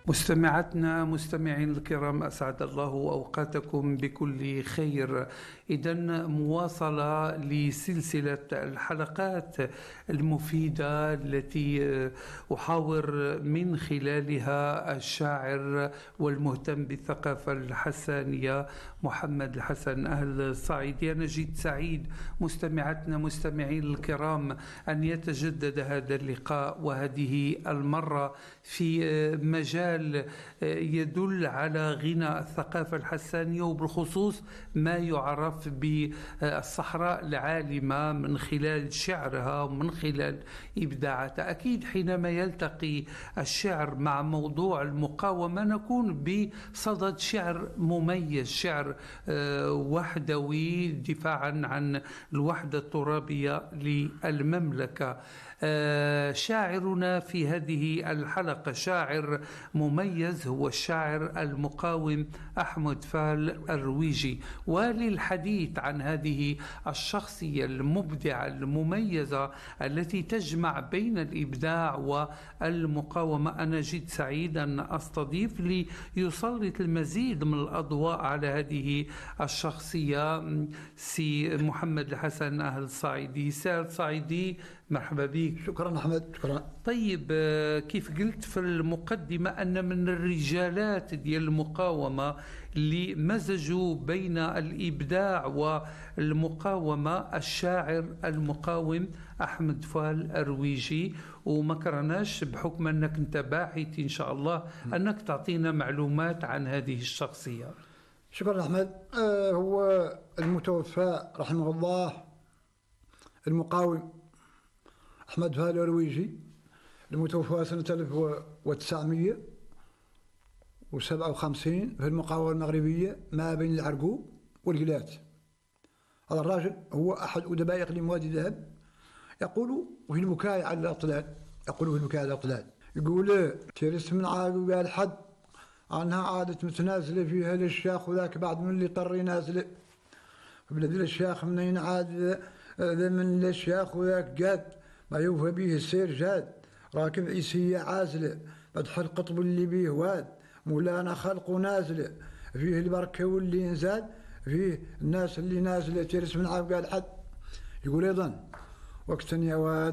مستمعاتنا مستمعين الكرام، أسعد الله أوقاتكم بكل خير. إذن مواصلة لسلسلة الحلقات المفيدة التي أحاور من خلالها الشاعر والمهتم بالثقافة الحسانية محمد الحسن أهل الصعيدي. أنا جد سعيد مستمعاتنا مستمعين الكرام أن يتجدد هذا اللقاء، وهذه المرة في مجال يدل على غنى الثقافة الحسانية، وبالخصوص ما يعرف بالصحراء العالمة من خلال شعرها ومن خلال إبداعاتها. أكيد حينما يلتقي الشعر مع موضوع المقاومة نكون بصدد شعر مميز، شعر وحدوي دفاعا عن الوحدة الترابية للمملكة. شاعرنا في هذه الحلقة شاعر مميز، هو الشاعر المقاوم أحمد فال الرويجي. وللحديث عن هذه الشخصية المبدعة المميزة التي تجمع بين الإبداع والمقاومة، أنا جد سعيد أن أستضيف ليسلط المزيد من الأضواء على هذه الشخصية سي محمد الحسن أهل الصعيدي. سي الصعيدي، مرحبا بك. شكرا أحمد، شكرا. طيب، كيف قلت في المقدمة أن من الرجالات ديال المقاومة اللي مزجوا بين الإبداع والمقاومة الشاعر المقاوم أحمد فال الرويجي، وما كرناش بحكم أنك أنت باحث إن شاء الله أنك تعطينا معلومات عن هذه الشخصية. شكرا أحمد. هو المتوفى رحمه الله المقاوم أحمد فال الرويجي، المتوفى سنة 1957 في المقاومة المغربية ما بين العرقوب والقلات. هذا الراجل هو أحد أدباء إقليم وادي ذهب. يقول في البكاء على الأطلال، يقول تيرس من عاقب قال حد عنها عادة متنازلة فيها للشيخ وذاك بعد من اللي طر ينازله بلاد الشيخ منين عاد ذا من الشيخ وذاك قاد ما يوفى به السير جاد راكب عيسية عازلة مدح القطب اللي بيه واد مولانا خلق نازلة فيه البركة واللي ينزاد فيه الناس اللي نازلة تيرس من عاقب قال حد. يقول أيضا وقتا يا واد